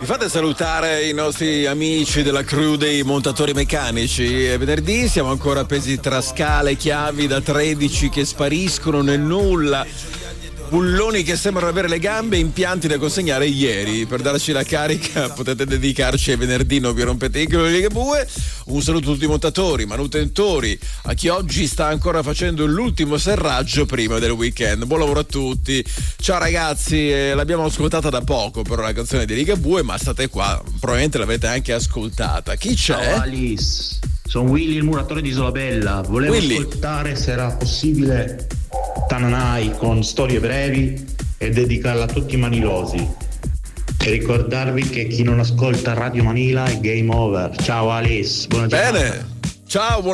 Mi fate salutare i nostri amici della crew dei montatori meccanici. È venerdì, siamo ancora appesi tra scale, chiavi da 13 che spariscono nel nulla, bulloni che sembrano avere le gambe, impianti da consegnare ieri. Per darci la carica potete dedicarci ai venerdì, non vi rompete i coglioni che bue. Un saluto a tutti i montatori, manutentori, a chi oggi sta ancora facendo l'ultimo serraggio prima del weekend. Buon lavoro a tutti. Ciao ragazzi, l'abbiamo ascoltata da poco però la canzone di Ligabue, ma state qua, probabilmente l'avete anche ascoltata. Chi c'è? Ciao Alice, sono Willy il muratore di Isolabella. Volevo ascoltare se era possibile Tananai con Storie brevi e dedicarla a tutti i manilosi. E ricordarvi che chi non ascolta Radio Manila è game over. Ciao Alice, buona giornata. Bene, ciao, buon